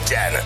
legyen.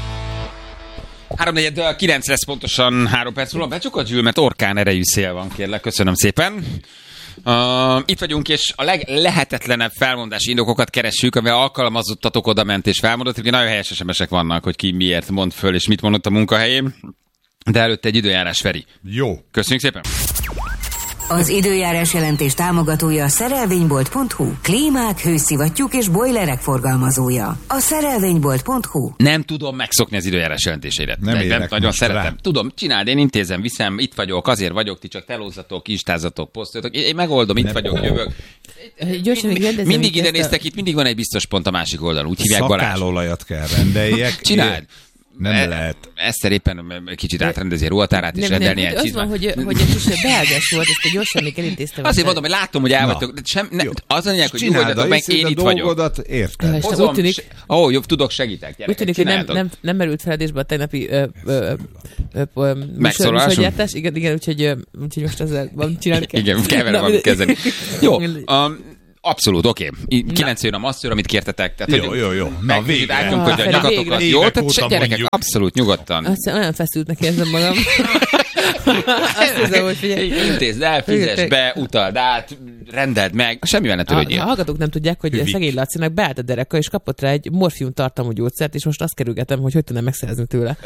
3:49 lesz pontosan 3 perc múlva. Becsukod, Zsül, mert orkán erejű szél van, kérlek. Köszönöm szépen. Itt vagyunk, és a leglehetetlenebb felmondási indokokat keressük, amivel alkalmazottatok oda ment és felmondott. Ugye nagyon helyes SMS-ek vannak, hogy ki miért mond föl, és mit mondott a munkahelyén. De előtte egy időjárás, Feri. Jó. Köszönjük szépen. Az időjárás jelentés támogatója a szerelvénybolt.hu. Klímák, hőszivattyúk és bojlerek forgalmazója. A szerelvénybolt.hu. Nem tudom megszokni az időjárás jelentéseidet. Nem nagyon szeretem. Rá. Tudom, csináld, én intézem, viszem, itt vagyok, azért vagyok, ti csak telózzatok, instázatok, posztoljatok. Én megoldom, itt vagyok, jövök. Mindig ide néztek, itt mindig van egy biztos pont a másik oldalon. Úgy hívják Balázs. Szakálolajat kell rendeljek. Csináld. Nem lehet. Eszter éppen kicsit átrendezi a ruhatárát, és rendelni ilyen csizmát. Az van, hogy egy kis belges volt, ezt gyorsan még elintéztem. Azért mondom, hogy látom, hogy el vagytok. Az a lényeg, hogy nyugodjatok meg, én itt vagyok. Érted. Úgy tűnik, jobb, tudok, segítek. Úgy tűnik, hogy nem merült feledésbe a tegnapi megszólalásunk. Igen, úgyhogy most ezzel van csinálni kell. Igen, kell vele valamit kezdeni. Jó. Abszolút, oké. 9 jön a masszőr, amit kértetek. Tehát, jó. Na, végre. Álltunk, hogy a nyakatokat. Jó, tehát gyerekek, abszolút nyugodtan. Aztán olyan feszültnek érzem magam. Azt hiszem, hogy figyelj. Intézd el, fizess be, utald át, rendeld meg, semmivel ne törődjél. A hallgatók nem tudják, hogy szegény Lacinak beállt a dereka, és kapott rá egy morfium tartalmú gyógyszert, és most azt kerülgetem, hogy tudnám megszerezni tőle.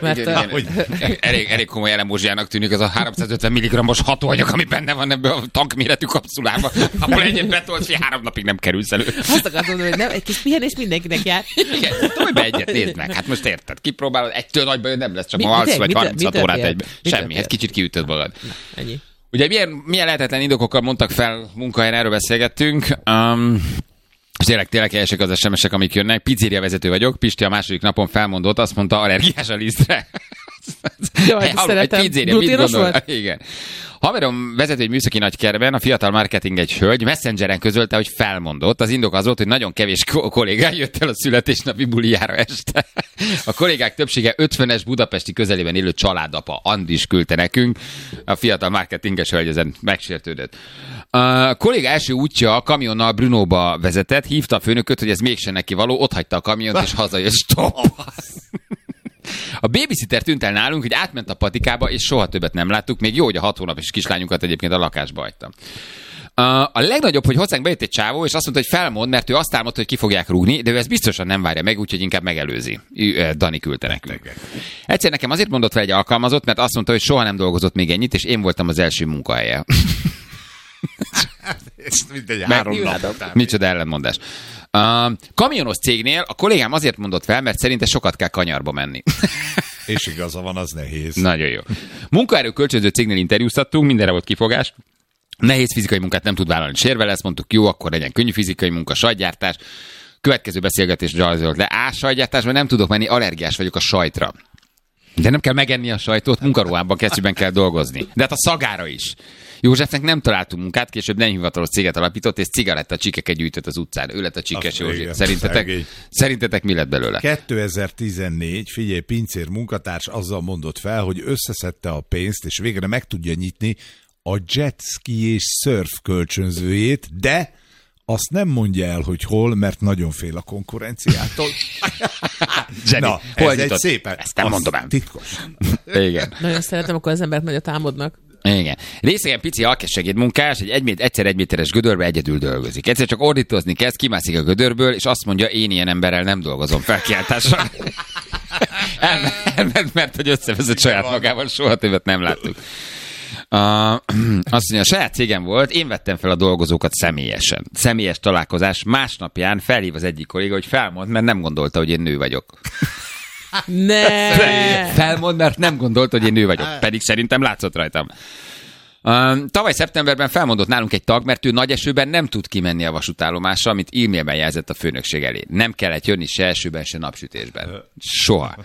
Elég komoly elemózsiának tűnik az a 350 mg-os hatóanyag, ami benne van ebben a tankméretű kapszulában, ahol egyet betolt, hogy 3 napig nem kerülsz elő. Azt akartam mondani, hogy nem, egy kis pihenés mindenkinek jár. Igen, tudom, be egyet, nézd meg. Hát most érted, kipróbálod, egytől nagy bajod nem lesz, csak ma alsz vagy 36 órát egyben. Semmi, hát kicsit kiütöd magad. Ennyi. Ugye milyen lehetetlen indokokkal mondtak fel munkahelyen, erről beszélgettünk. És tényleg helyesek az SMS-ek, amik jönnek. Pizzéria vezető vagyok, Pisti a második napon felmondott, azt mondta, allergiás a lisztre. Jó, szeretem. Egy pizzéria, mit gondol? Igen. Haverom vezető egy műszaki nagykerben, a fiatal marketing egy hölgy Messengeren közölte, hogy felmondott. Az indok az volt, hogy nagyon kevés kollégák jött el a születésnapi bulijára este. A kollégák többsége 50-es budapesti közelében élő családapa, Andis küldte nekünk. A fiatal marketinges hölgy ezen megsértődött. A kolléga első útja a kamionnal Brunóba vezetett, hívta a főnököt, hogy ez mégsem neki való, otthagyta a kamiont és hazajött. Stop! A babysitter tűnt el nálunk, hogy átment a patikába, és soha többet nem láttuk. Még jó, hogy a 6 hónapos kislányunkat egyébként a lakásba hagytam. A legnagyobb, hogy hozzánk bejött egy csávó, és azt mondta, hogy felmond, mert ő azt álmodta, hogy ki fogják rúgni, de ő ezt biztosan nem várja meg, úgyhogy inkább megelőzi. Dani küldte nekünk. Egyszer nekem azért mondott fel egy alkalmazott, mert azt mondta, hogy soha nem dolgozott még ennyit, és én voltam az első munkahelye. Micsoda ellenmondás. Kamionos cégnél a kollégám azért mondott fel, mert szerinte sokat kell kanyarba menni. És igaza van, az nehéz. Nagyon jó. Munkaerő kölcsönző cégnél interjúztattunk, mindenre volt kifogás. Nehéz fizikai munkát nem tud vállalni, sérve lesz, mondtuk, jó, akkor legyen könnyű fizikai munka, sajtgyártás. Következő beszélgetés zsajzolt le. Sajtgyártásban nem tudok menni, allergiás vagyok a sajtra. De nem kell megenni a sajtot, munkaruhában kesztyűben kell dolgozni. De hát a szagára is. Józsefnek nem találtunk munkát, később nem hivatalos céget alapított, és cigaretta csikeket gyűjtött az utcán. Ő lett a csikes József. Szerintetek mi lett belőle? 2014, figyelj, pincér munkatárs azzal mondott fel, hogy összeszedte a pénzt, és végre meg tudja nyitni a jetski és surf kölcsönzőjét, de azt nem mondja el, hogy hol, mert nagyon fél a konkurenciától. Na, ez egy szépen. Ezt nem mondom el. Titkos. Igen. Nagyon szeretem, akkor az embert nagyot álmodnak. Igen. Részegen pici alkessegédmunkás, egyszer 1 méteres gödörbe egyedül dolgozik. Egyszer csak ordítozni kezd, kimászik a gödörből, és azt mondja, én ilyen emberrel nem dolgozom felkiáltással. Elment, mert hogy összevezett saját magával, soha többet nem láttuk. Azt mondja, a saját cégem volt, én vettem fel a dolgozókat személyesen. Személyes találkozás, másnapján felhív az egyik kolléga, hogy felmond, mert nem gondolta, hogy én nő vagyok. Ne! Felmond, mert nem gondolta, hogy én nő vagyok. Pedig szerintem látszott rajtam. Tavaly szeptemberben felmondott nálunk egy tag, mert ő nagy esőben nem tud kimenni a vasútállomásra, amit e-mailben jelzett a főnökség elé. Nem kellett jönni se esőben, se napsütésben. Soha.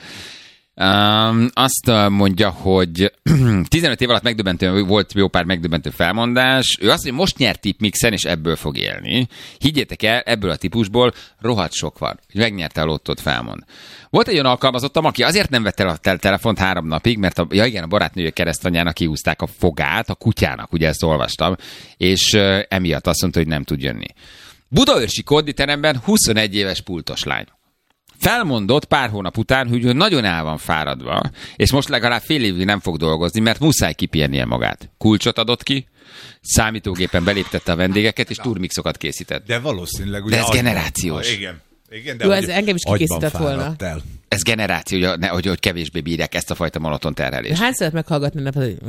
Azt mondja, hogy 15 év alatt megdöbbentő, volt jó pár megdöbbentő felmondás. Ő azt mondja, hogy most nyert tipmixen, és ebből fog élni. Higgyétek el, ebből a típusból rohadt sok van. Megnyerte a lottót, felmond. Volt egy olyan alkalmazottam, aki azért nem vette el a telefont 3 napig, mert a barátnője keresztanyának kihúzták a fogát a kutyának, ugye ezt olvastam, és emiatt azt mondta, hogy nem tud jönni. Budaörsi konditeremben 21 éves pultos lány. felmondott pár hónap után, hogy ő nagyon el van fáradva, és most legalább fél évig nem fog dolgozni, mert muszáj kipihennie magát. Kulcsot adott ki, számítógépen beléptette a vendégeket, és turmixokat készített. De valószínűleg... Ugye de ez generációs. Igen, de jó, ez engem is kikészített volna. Ez generáció, hogy kevésbé bírják ezt a fajta monoton terhelést. Hányszor lehet meghallgatni nap, hogy...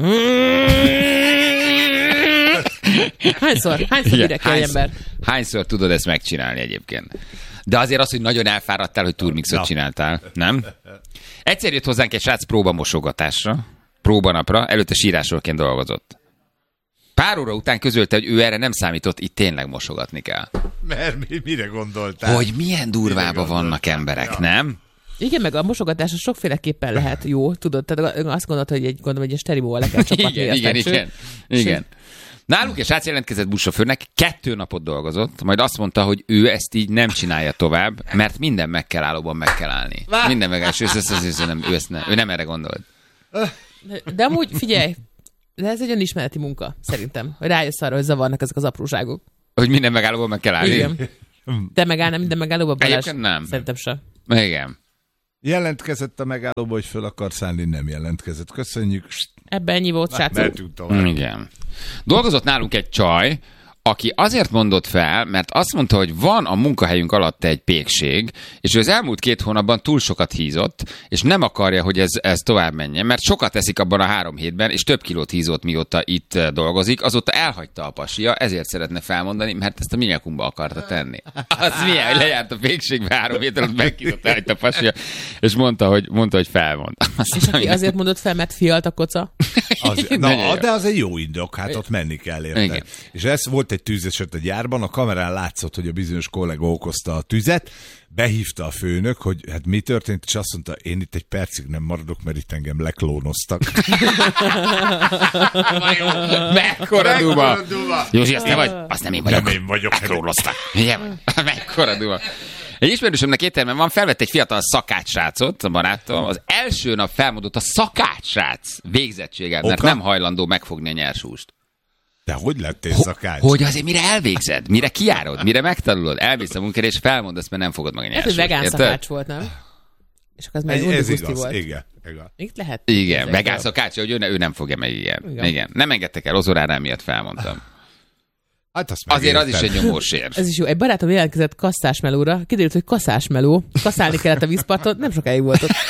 Hányszor bírják egy ember? Hányszor tudod ezt megcsinálni egyébként? De azért az, hogy nagyon elfáradtál, hogy turmixot csináltál, nem? Egyszer jött hozzánk egy srác próbamosogatásra, próbanapra, előtte sírásról dolgozott. Pár óra után közölte, hogy ő erre nem számított, itt tényleg mosogatni kell. Mert mire gondoltál? Hogy milyen durvában vannak emberek, nem? Igen, meg a mosogatás sokféleképpen lehet jó, tudod? Tehát azt gondolod, hogy egy sterimóval le kell csapatni. Igen. Náluk egy srác jelentkezett buszsofőrnek, 2 napot dolgozott, majd azt mondta, hogy ő ezt így nem csinálja tovább, mert minden megkelállóban meg kell állni. Minden meg és ő nem erre gondolt. De amúgy figyelj, de ez egy önismereti munka, szerintem. Hogy rájössz arra, hogy zavarnak ezek az apróságok. Hogy minden megállóban meg kell állni? Igen. Te megállnál minden megállóban, Balázs? Egyébként nem. Szerintem sem. Igen. Jelentkezett a megállóba, hogy föl akar szállni, nem jelentkezett. Köszönjük. Ebben ennyi volt, srácok. Igen. Dolgozott nálunk egy csaj, aki azért mondott fel, mert azt mondta, hogy van a munkahelyünk alatt egy pékség, és ő az elmúlt 2 hónapban túl sokat hízott, és nem akarja, hogy ez tovább menjen, mert sokat eszik abban a 3 hétben, és több kilót hízott, mióta itt dolgozik, azóta elhagyta a pasia, ezért szeretne felmondani, mert ezt a minyakumba akarta tenni. Az milyen, hogy lejárt a pékségbe 3 hét alatt meghízott, elhagyta a pasia, és mondta, hogy felmond. És aki azért mondott fel, mert fialt a koca? De az egy jó indok, hát ott menni kell érte. És ez volt egy tűzeset a gyárban, a kamerán látszott, hogy a bizonyos kollega okozta a tüzet, behívta a főnök, hogy hát mi történt, és azt mondta, én itt egy percig nem maradok, mert itt engem leklónoztak. Mekkora duma! Józsi, azt nem vagy? Azt nem én vagyok. Nem én vagyok. Leklónoztak. Mekkora duma! Egy ismerősömnek étteremben van, felvett egy fiatal szakácssrácot, a barátom, az első nap felmondott a szakácssrác végzettséget, mert nem hajlandó megfogni a nyersúst. De hogy lettél szakács? Hogy azért mire elvégzed, mire kiárod, mire megtanulod, elmész a munkára, és felmondasz, mert nem fogod meg a nyersúst. Ez egy vegán szakács volt, nem? És akkor ez igaz, volt. Igen. Itt lehet. Igen, vegán szakács, hogy ő nem fogja meg, igen. Nem engedtek el, az órárám miatt felmondtam. Hát azért az is egy nyomósér. Ez is jó. Egy barátom jelentkezett kasszásmelóra, kiderült, hogy kaszásmeló, kaszálni kellett a vízparton, nem sokáig volt ott.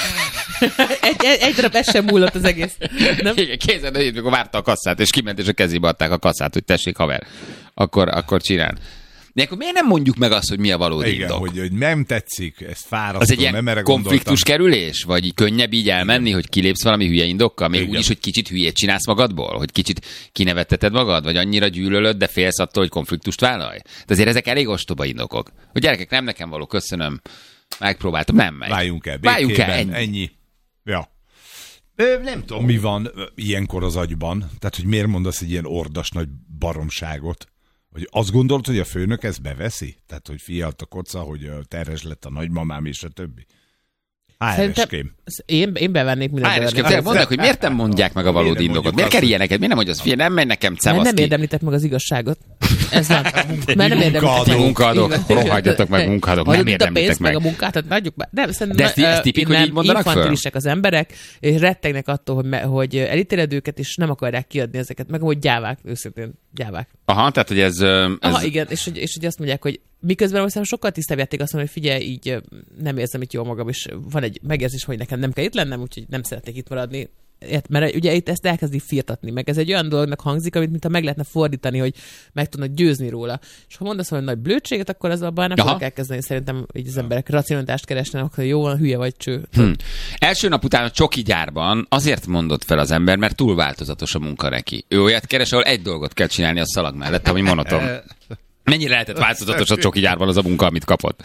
egy darab ez sem múlott az egész. Nem? Igen, kézzel, hogy mikor várta a kasszát, és kiment, és a kezébe adták a kasszát, hogy tessék, haver, akkor csinál. De akkor miért nem mondjuk meg azt, hogy mi a valódi indok? Hogy nem tetszik, ezt fárasztó, az egy ilyen nem erre konfliktus kerülés? Vagy könnyebb így elmenni, hogy kilépsz valami hülye indokkal? Még úgy is, hogy kicsit hülyét csinálsz magadból? Hogy kicsit kinevetteted magad? Vagy annyira gyűlölöd, de félsz attól, hogy konfliktust vállalj? De azért ezek elég ostoba indokok. Hogy gyerekek, nem nekem való, köszönöm. Megpróbáltam, nem megy. Váljunk el békében, ennyi. Ja. Nem tudom, mi van ilyenkor az agyban. Tehát, hogy miért mondasz egy ilyen ordas nagy baromságot? Hogy azt gondolod, hogy a főnök ezt beveszi? Tehát, hogy fialt a koca, hogy terhes lett a nagymamám és a többi? HR-ském. Én bevennnék mindent. HR-ském. Mondd, hogy miért nem mondják meg a valódi indokot? Miért kell ilyeneket? Miért nem mondja az, nem megy nekem cevaszki? Mert nem érdemlitek meg az igazságot. Ez van. Mert nem érdemlitek meg. Munkadók, rohadjatok meg munkadók, nem érdemlitek meg. A munkát, adjuk be. De ez tipik, hogy így mondanak föl? Infantilisek az emberek, és rettegnek attól, hogy elítéled őket, és nem akarják kiadni ezeket. Meg hogy gyávák, őszintén gyávák. Aha, tehát, hogy ez... Aha, igen, és hogy azt mondják, hogy miközben aztán sokkal tisztább játék azt mondani, hogy figyelj, így nem érzem itt jól magam, és van egy megérzés, hogy nekem nem kell itt lennem, úgyhogy nem szeretnék itt maradni. Mert ugye itt ezt elkezdi firtatni, meg ez egy olyan dolognak hangzik, amit mintha meg lehetne fordítani, hogy meg tudnak győzni róla. És ha mondasz valami nagy blödséget, akkor az abban nem fogok elkezdeni, szerintem így az emberek racionalitást keresnek, hogy jó van, hülye vagy cső. Első nap után a csoki gyárban azért mondott fel az ember, mert túl változatos a munka neki. Ő olyat keres, ahol egy dolgot kell csinálni a szalag mellett, ami monoton. Mennyire lehetett változatos a csoki gyárban az a munka, amit kapott?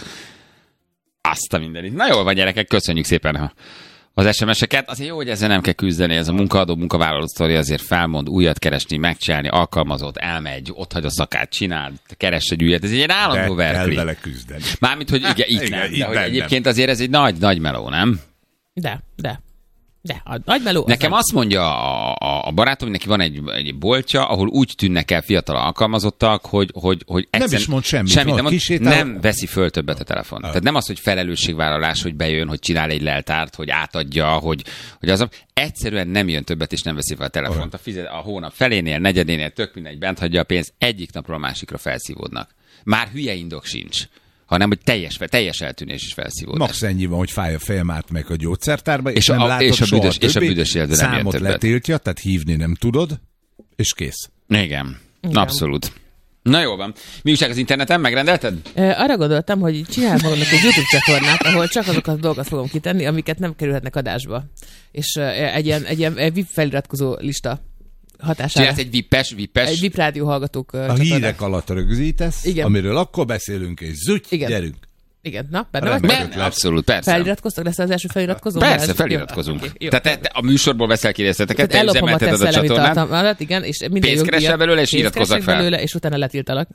Azt a mindenit. Na jól van, gyerekek, köszönjük szépen az SMS-eket. Azért jó, hogy ezzel nem kell küzdeni, ez a munkaadó, munkavállaló sztori azért felmond, újat keresni, megcsinálni, alkalmazott, elmegy, otthagy a szakát, csinál, keres egy újat. Ez egy állandó verkli. Kell vele küzdeni. Mármint, hogy igen, itt nem. De hogy egyébként azért ez egy nagy meló, nem? De. De, a nagymeló... Nekem azt mondja a barátom, hogy neki van egy boltja, ahol úgy tűnnek el fiatal alkalmazottak, hogy nem is mond semmit. Nem veszi föl többet a telefon. Tehát nem az, hogy felelősségvállalás, hogy bejön, hogy csinál egy leltárt, hogy átadja, hogy az egyszerűen nem jön többet, és nem veszi fel a telefont. A hónap felénél, negyedénél, tök mindegy, bent hagyja a pénzt, egyik napról a másikra felszívódnak. Már hülye indok sincs, hanem hogy teljes eltűnés is felszívódás. Max ennyi van, hogy fáj a fejem, átmegy a gyógyszertárba, és nem látod és a soha büdös, többé, és a büdös életben nem jön számot többet. letiltja, tehát hívni nem tudod, és kész. Igen. Abszolút. Na jó van. Mi újság az interneten? Megrendelted? Arra gondoltam, hogy csinálok magamnak egy YouTube csatornát, ahol csak azokat a dolgokat fogom kitenni, amiket nem kerülhetnek adásba. És egy ilyen VIP feliratkozó lista hatására. Csinálsz egy vippes. Egy VIP rádió hallgatók A csatornát. hírek alatt rögzítesz, Igen. amiről akkor beszélünk, és gyerünk. Igen, na, benne Rendben. vagy? Abszolút, persze. Feliratkoztak? Lesz az első feliratkozó? Persze, feliratkozunk. Jó, okay, Tehát te a műsorból veszel ki részleteket, te ellopom a üzemelteted te a szellemi csatornát, tartalmadat, igen, és minden pénzt keresel jogdíjat- belőle, és pénzt iratkozzak keresek fel. belőle, és utána letiltalak.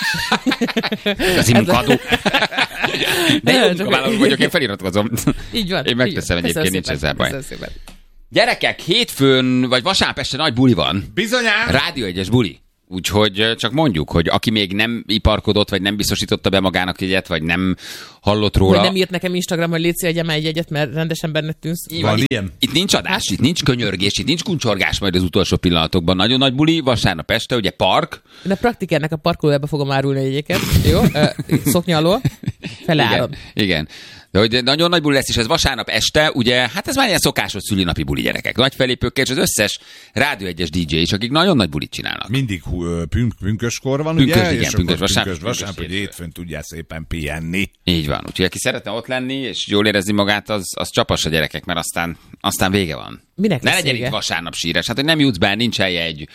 az én munkadó. De jó Csak- munkavállaló vagyok, én feliratkozom. Így van. Én megteszem így van. egyébként, Köszönöm nincs szépen, ezzel baj. köszönöm szépen. Gyerekek, hétfőn, vagy vasárnap este nagy buli van. Bizonyám! Rádió 1-es buli. Úgyhogy csak mondjuk, hogy aki még nem iparkodott, vagy nem biztosította be magának jegyet, vagy nem hallott róla. Vagy nem írt nekem Instagram, hogy légy szíves, egy egyet, mert rendesen benne tűnsz. Van itt, ilyen? itt nincs adás, itt nincs könyörgés, itt nincs kuncsorgás majd az utolsó pillanatokban. Nagyon nagy buli, vasárnap este, ugye park. Én a praktikernek a parkolójába fogom árulni a jegyeket. Jó? Szoknya alól. Feleállom. Igen. De hogy nagyon nagy buli lesz, és ez vasárnap este, ugye, hát ez már ilyen szokásos szülinapi buli, gyerekek. Nagy felépőkkel, és az összes Rádió 1-es DJ is, akik nagyon nagy bulit csinálnak. Mindig pünköskor van, Pünkös, ugye? igen, És pünkös akkor vasárnap, vasárnap, pünkös hogy hétfő. hétfőn tudjál szépen pihenni. Így van. Úgyhogy aki szeretne ott lenni, és jól érezni magát, az csapassa, gyerekek, mert aztán vége van. Minek Ne lesz legyen vége? itt vasárnap síres. Hát, hogy nem jutsz be, nincs egy,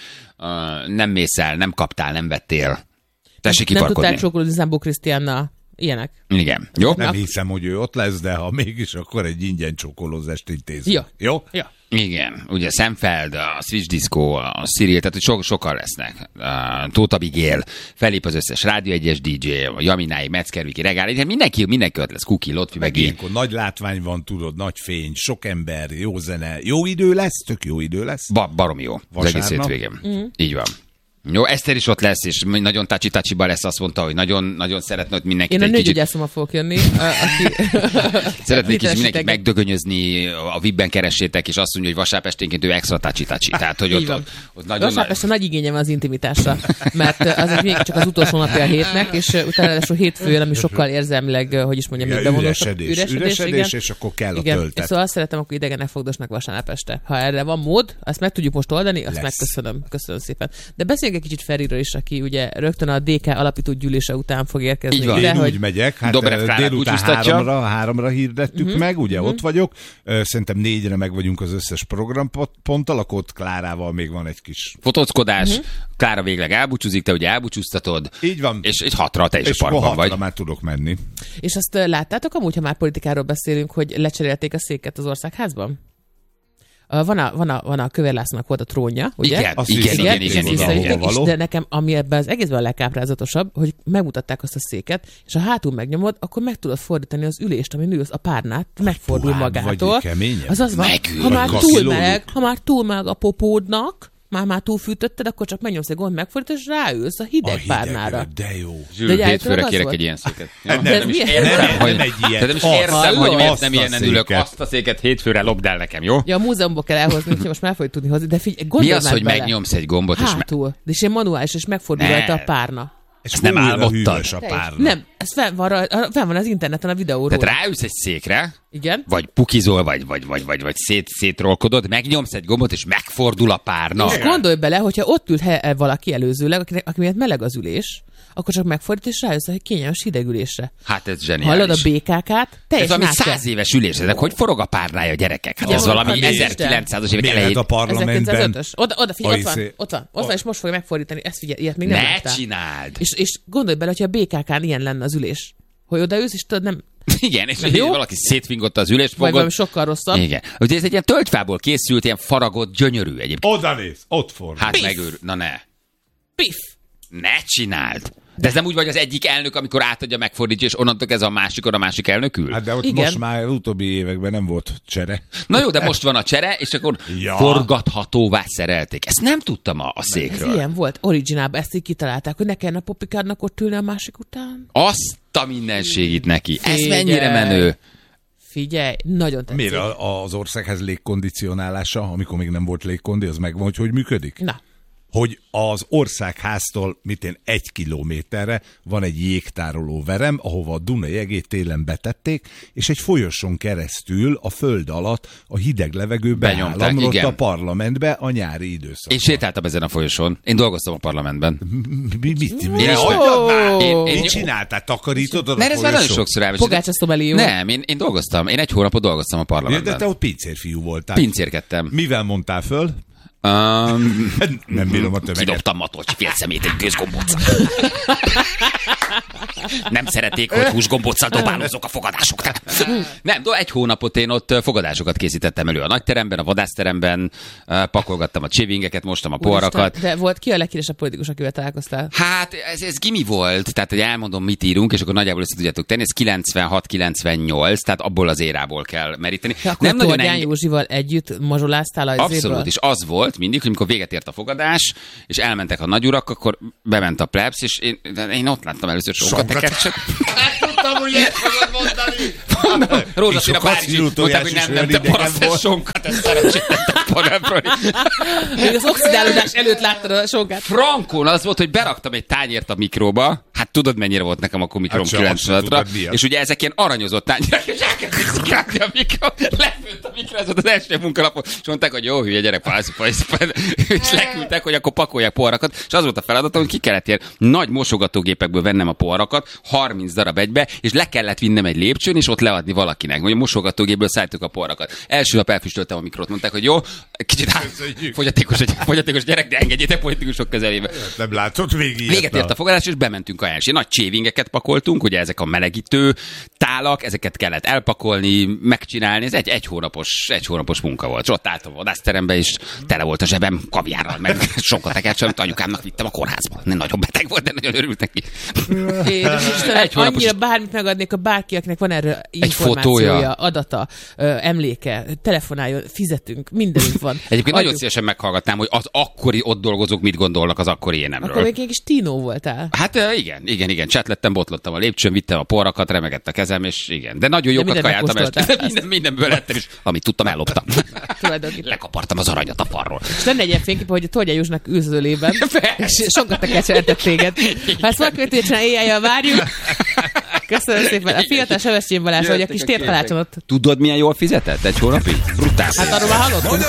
nem mész el, nem kaptál, nem vettél. Tessék Nem kiparkodni. tudták csókolódni Zambó Krisztiánnal. Ilyenek. Igen. Jó? Nem hiszem, hogy ő ott lesz, de ha mégis, akkor egy ingyen csókolózást intézünk. Jó. Jó? Ja. Igen. Ugye Szemfeld, a Switch Disco, a Cyril, tehát hogy sokan lesznek. Tóth Abigél, felép az összes Rádió 1-es DJ, a Jaminái, Metzgerviki, Regáli, mindenki ott lesz. Kuki, Lotfi, meg én. Ilyenkor nagy látvány van, tudod, nagy fény, sok ember, jó zene, jó idő lesz, tök jó idő lesz. Baromi jó. Az egész Vasárnap. hétvégén. Így van. Jó, Eszter is ott lesz, és nagyon tácsi-tácsiba lesz, azt mondta, hogy nagyon szeretne, hogy mindenkit Én a egy kicsit... nőgyógyászommal fogok jönni, aki... Szeretnék kicsit Vitesítek. mindenkit megdögönyözni, a VIP-ben keressétek, és azt mondja, hogy vasárnap esténként ő extra tácsi-tácsi. Tehát, hogy Így van. ott nagyon Vasárnap este nagy igényem van az intimitásra, mert az még csak az utolsó napja a hétnek, és utána ráadásul hétfőn, ami sokkal érzelmileg, hogy is mondjam, Igen, bevonósabb. üresedés, igen. és akkor kell a Igen, töltet. szóval azt szeretem, akkor idegenek fogdosnak vasárnap este. Ha erre van mód, azt meg tudjuk most oldani, azt Lesz. megköszönöm. Köszönöm szépen. De beszéljünk egy kicsit Feriről is, aki ugye rögtön a DK alapító gyűlése után fog érkezni. Így van. ide, Én hogy úgy megyek, hát Dobrev Klárát délután búcsúztatja. háromra hirdettük meg, ugye ott vagyok. Szerintem 4-re meg vagyunk az összes programponttal, akkor ott Klárával még van egy kis... fotózkodás, Klára végleg elbúcsúzik, te ugye elbúcsúztatod. Így van. És egy 6-ra te is És a parkban akkor 6-ra vagy. már tudok menni. És azt láttátok amúgy, ha már politikáról beszélünk, hogy lecserélték a széket az országházban? Van a Kövér Lászlónak volt a trónja, ugye? Igen, Azt igen, hiszem, igen, hogy igen, oda, igen, ahova igen. való. De nekem, ami ebben az egészben a legkáprázatosabb, hogy megmutatták azt a széket, és ha hátul megnyomod, akkor meg tudod fordítani az ülést, ami ülsz, a párnát, megfordul puhább magától. vagy, keményebb? Az van, Megül. ha már Vagy túl kaszilóduk. meleg, a popódnak, már túlfűtötted, akkor csak megnyomsz egy gomb megfordítod, és ráülsz a hideg párnára. De jó. Zsül, De hétfőre állítólag az kérek volt? egy ilyen széket. Nem, Ja, nem is milyen? értem, hogy... Nem egy ilyet. De nem is Azt, értem, hogy miért azt nem a ilyenen ülök. széket. Azt a széket hétfőre lopd el nekem, jó? Ja, a múzeumból kell elhozni, úgyhogy most már fogjuk tudni hozni. De figyelj, Mi gondolj az, már hogy bele. megnyomsz egy gombot, és Hátul. De és ilyen manuális, és megfordul Ne. rajta a párna. És Ezt nem újra álmodtad. hűvös a párna. Nem, ez fenn van az interneten a videóról. Tehát ráülsz egy székre, Igen. vagy pukizol, vagy szétrolkodod, megnyomsz egy gombot, és megfordul a párna. És gondolj bele, hogyha ott ült valaki előzőleg, aki miatt meleg az ülés, akkor csak megfordít, és rájössz egy kényelmes hidegülésre. Hát ez zseniális. Hallod a BKK-t? Ez Teljesen valami át kell. 100 éves ülés, ezek hogy forog a párnája, gyerekek? Hát Igen, ez valami van, 1900-as évek Mi elején. lehet a parlamentben? 1905-ös. Oda figyelj, Ajszé. ott van, és most fogja megfordítani. Ezt figyelj, ilyet még nem Ne láttál. csináld! És gondolj bele, hogyha a BKK-n ilyen lenne az ülés. Hogy odaülsz, és tudod, nem... Igen, és Nem jó? valaki szétfingotta az ülést, Vagy valami fogod. sokkal rosszabb. Igen. Ugye ez egy ilyen tölgyfából készült, ilyen faragott, gyönyörű egyébként. Oda néz, ott fordul. Hát Piff. megőr. Na ne. Piff! Ne csináld! De ez nem úgy vagy az egyik elnök, amikor átadja, megfordítja, és onnantól ez a másik elnök ül? Hát de ott Igen. most már utóbbi években nem volt csere. Na jó, de most van a csere, és akkor forgathatóvá szerelték. Ezt nem tudtam a Ez székről. ilyen volt. Originálban ezt így kitalálták, hogy ne kellene a popikádnak ott ülni a másik után. Azt a mindenségit neki. Ez Figyelj. mennyire menő. Figyelj, nagyon tetszik. Miért az országház légkondicionálása, amikor még nem volt légkondi, az megvan, hogy működik? Na, Hogy az országháztól 1 kilométerre van egy jégtároló verem, ahova a Duna jegét télen betették, és egy folyoson keresztül a föld alatt a hideg levegő Benyomták, beállamlott igen. a parlamentbe a nyári időszakban. Én sétáltam ezen a folyosón. Én dolgoztam a parlamentben. Mit csináltál? Takarítottad a Mert ez már nagyon folyosón? sokszor elmesélt. Pogácsa Szomelió. Nem, én dolgoztam. Én 1 hónapot dolgoztam a Ja, de parlamentben. te ott pincérfiú voltál. Pincérkedtem. Mivel mondtál föl? Nem bírom a tömeget. Kidobtam Matolcsi félszemét egy gőzgombóc. Nem szerették, hogy húsgombóccal dobálózok a fogadásoknál. Nem, 1 hónapot én ott fogadásokat készítettem elő a nagyteremben, a vadászteremben, pakolgattam a csivingeket, mostam a poharakat. De volt ki a leghíresebb politikus, akivel találkoztál? Hát ez gimi volt, tehát hogy elmondom, mit írunk, és akkor nagyjából össze tudjátok tenni, ez 96-98, tehát abból az érából kell meríteni. Ja, akkor Tordján Józsival együtt mazsoláztál az Abszolút, és az volt mindig, hogy amikor véget ért a fogadás, és elmentek a nagyurak, akkor bement a plebs, és én ott láttam először sonkatekercset. Tudtam, hogy ezt fogod mondani. Rózsaszín a És a Párizsi, mondták, hogy nem, te idegen paraszt volt. sonkat, ezt szerencsétlen parafroni. Még az oxidálódás előtt láttad a sonkát. Frankon az volt, hogy beraktam egy tányért a mikróba, hát tudod, mennyire volt nekem akkor mikrom Hát se, azt sem 96-ra, tudod, mi az. és ugye ezek ilyen aranyozott tányérek, és elkezdték szikrálni a mikro, lefőtt a mikro, ez volt az első munkalapon, és mondták, hogy jó, hülye gyerek, és leküldtek, hogy akkor pakolják poharakat, és az volt a feladatom, hogy ki kellett ilyen nagy mosogatógépekből vennem a poharakat, 30 darab egybe, és le kellett vinnem egy lépcsőn, és ott leadni valakinek, vagy a mosogatógépből szálltuk a poharakat. Első nap elfüstöltem a mikrot, mondták, hogy jó, kicsit fogyatékos gyerek, de engedjétek politikusok közelébe. Nem látszott végig. Véget ért a fogadás, és bementünk ajánlani. Nagy csévingeket pakoltunk, ugye ezek a melegítő tálak, ezeket kellett elpakolni, megcsinálni. Ez egy hónapos munka volt. És ott álltam a vadászterembe, és tele volt a zsebem kaviárral, meg sokat tekercsel, amit anyukámnak vittem a kórházba. Nem nagyon beteg volt, de nagyon örült neki. Egy annyira bármit megadnék a bárki, akinek van erről információja, fotója. adata, emléke, telefonáljon, fizetünk, mindenünk van. Egyébként nagyon szívesen meghallgatnám, hogy az akkori ott dolgozók mit gondolnak az akkori énemről. Akkor még egy kis Tino voltál. Hát igen, csetlettem, botlottam a lépcsőn, vittem a poharakat, remegett a kezem, és igen. De nagyon jókat mindent kajáltam este. megkóstoltál. Mindenből lettem, és amit tudtam, elloptam. Tulajdonképpen. Lekapartam az aranyat a falról. És lenne egy ilyen fénykép, hogy a Tordján Józsnak ülsz az ölében, és sokat tekercseltek téged. Ha ezt valaki tudja csinálni, éjjel várjuk. Köszönöm szépen. A fiatal Sebestyén Balázs, hogy a kis térkalácson ott. Tudod, milyen jól fizetett 1 hónapig? Brutál. Hát arról már hallottunk.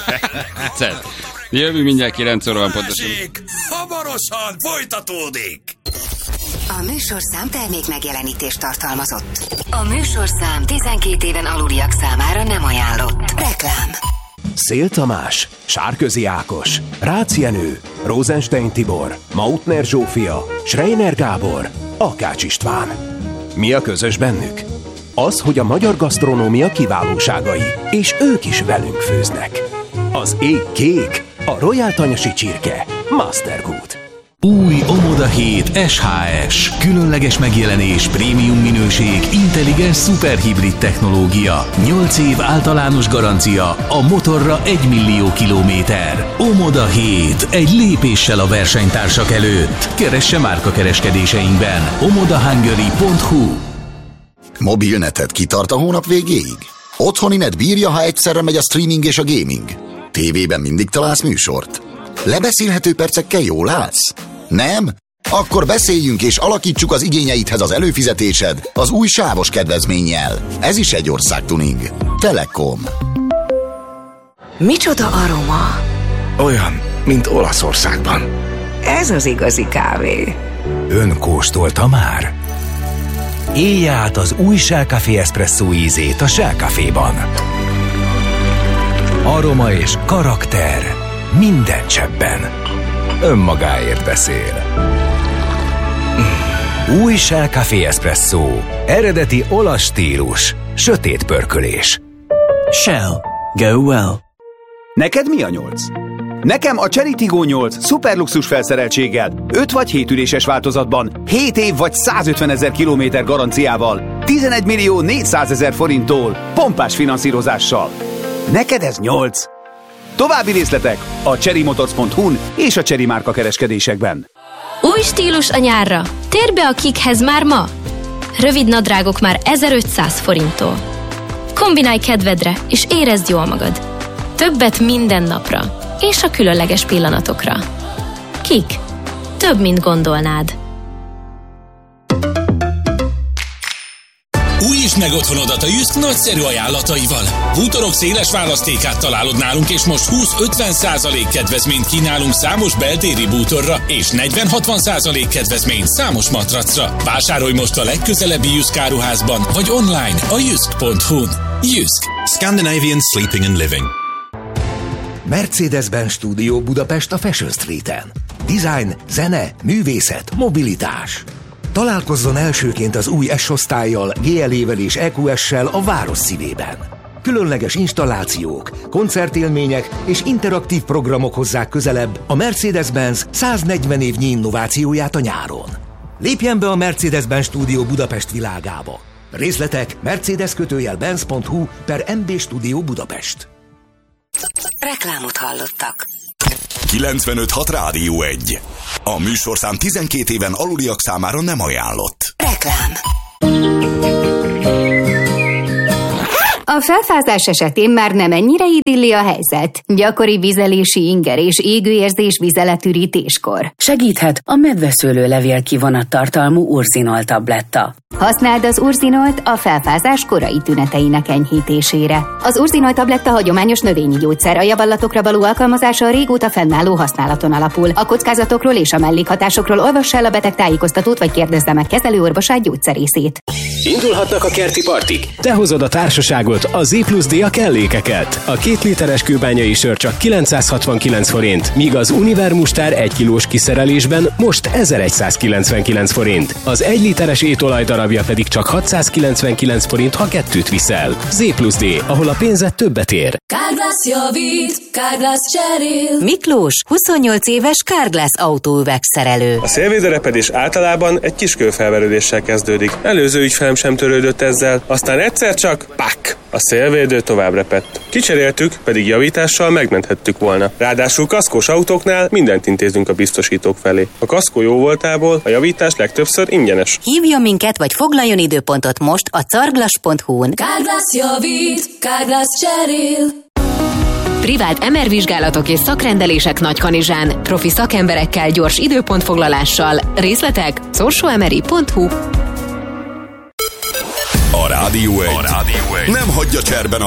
Jövő mindjárt 9 óra van pontosan. Hamarosan folytatódik! A műsorszám termék megjelenítést tartalmazott. A műsorszám 12 éven aluliak számára nem ajánlott. Reklám. Szél Tamás, Sárközi Ákos, Rácz Jenő, Rosenstein Tibor, Mautner Zsófia, Schreiner Gábor, Akács István. Mi a közös bennük? Az, hogy a magyar gasztronómia kiválóságai, és ők is velünk főznek. Az ég kék, a Royal Tanyasi csirke, Mastergood. Új Omoda 7 SHS. Különleges megjelenés, prémium minőség, intelligens szuperhibrid technológia. 8 év általános garancia, a motorra 1 millió kilométer. Omoda 7. Egy lépéssel a versenytársak előtt. Keresse márkakereskedéseinkben. omodahungary.hu. Mobilneted kitart a hónap végéig? Otthoni net bírja, ha egyszerre megy a streaming és a gaming? Tévében mindig találsz műsort? Lebeszélhető percekkel jól állsz? Nem? Akkor beszéljünk és alakítsuk az igényeidhez az előfizetésed az új sávos kedvezménnyel. Ez is egy országtuning. Telekom. Micsoda aroma? Olyan, mint Olaszországban. Ez az igazi kávé. Ön kóstolta már? Élje át az új Shell Café Espresso ízét a Shell Caféban. Aroma és karakter minden cseppben. Önmagáért beszél. Új Shell Café Espresso. Eredeti olasz stílus. Sötét pörkölés. Shell. Go well. Neked mi a 8? Nekem a Chery Tiggo 8 szuperluxus felszereltséggel, 5 vagy 7 üléses változatban, 7 év vagy 150 000 kilométer garanciával, 11 millió 400 000 forinttól, pompás finanszírozással. Neked ez 8. További részletek a cherrymotors.hu-n és a Chery márka kereskedésekben. Új stílus a nyárra. Térj be a Kikhez már ma. Rövid nadrágok már 1500 forinttól. Kombinálj kedvedre, és érezd jól magad. Többet minden napra, és a különleges pillanatokra. Kik. Több, mint gondolnád. Újítsd meg otthonodat a Jysk nagyszerű ajánlataival. Bútorok széles választékát találod nálunk, és most 20-50% kedvezményt kínálunk számos beltéri bútorra, és 40-60% kedvezményt számos matracra. Vásárolj most a legközelebbi Jysk áruházban, vagy online a jysk.hu-n. Jysk. Scandinavian Sleeping and Living. Mercedes-Benz Studio Budapest a Fashion Street-en. Design, zene, művészet, mobilitás. Találkozzon elsőként az új S-osztállyal, GLE-vel és EQS-sel a város szívében. Különleges installációk, koncertélmények és interaktív programok hozzák közelebb a Mercedes-Benz 140 évnyi innovációját a nyáron. Lépjen be a Mercedes-Benz Studio Budapest világába. Részletek mercedes-benz.hu/MB Studio Budapest. Reklámot hallottak. 95.6 Rádió 1. A műsorszám 12 éven aluliak számára nem ajánlott. Reklám. A felfázás esetén már nem ennyire idilli a helyzet. Gyakori vizelési inger és égőérzés vizeletürítéskor. Segíthet a medveszőlőlevél kivonattartalmú urzinol tabletta. Használd az urzinolt a felfázás korai tüneteinek enyhítésére. Az urzinol tabletta hagyományos növényi gyógyszer, a javallatokra való alkalmazása a régóta fennálló használaton alapul. A kockázatokról és a mellékhatásokról olvass el a beteg tájékoztatót, vagy kérdezze meg kezelőorvosát, gyógyszerészét. Indulhatnak a kerti partik. Te hozod a társaságot, a Z+D a kellékeket. A 2 literes kőbányai sör csak 969 forint, míg az Univer mustár 1 kilós kiszerelésben most 1199 forint. Az 1 literes étolaj darabja pedig csak 699 forint, ha 2 viszel. Z+D, ahol a pénzed többet ér. Carglass javít, Carglass cserél. Miklós, 28 éves Carglass autóüvegszerelő. A szélvédőrepedés általában egy kis kőfelverődéssel kezdődik. Előző ügyfelem sem törődött ezzel, aztán egyszer csak pak! A szélvédő tovább repett. Kicseréltük, pedig javítással megmenthettük volna. Ráadásul kaszkós autóknál mindent intézünk a biztosítók felé. A kaszkó jó voltából a javítás legtöbbször ingyenes. Hívjon minket, vagy foglaljon időpontot most a carglass.hu-n. Carglass javít, Carglass cserél. Privát MR vizsgálatok és szakrendelések Nagykanizsán. Profi szakemberekkel, gyors időpontfoglalással. Részletek szorsoemeri.hu. A Rádió 1 nem hagyja cserben a